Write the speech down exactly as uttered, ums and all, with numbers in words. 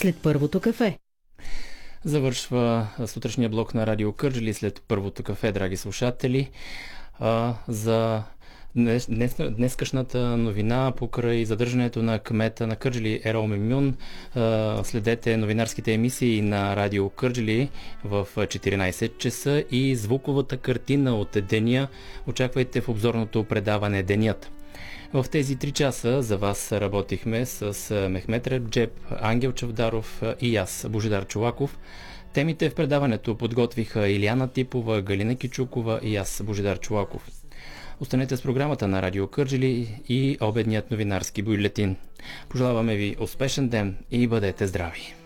след първото кафе. Завършва сутрешния блок на Радио Кърджали след първото кафе, драги слушатели. А, за днес, днес, днескашната новина покрай задържането на кмета на Кърджали Ерол Мемюн. А, следете новинарските емисии на Радио Кърджали в четиринайсет часа и звуковата картина от деня очаквайте в обзорното предаване Денят. В тези три часа за вас работихме с Мехмет Реджеб, Ангел Чавдаров и аз, Божидар Чолаков. Темите в предаването подготвиха Илияна Типова, Галина Кичукова и аз, Божидар Чолаков. Останете с програмата на Радио Кърджали и обедният новинарски бюлетин. Пожелаваме ви успешен ден и бъдете здрави!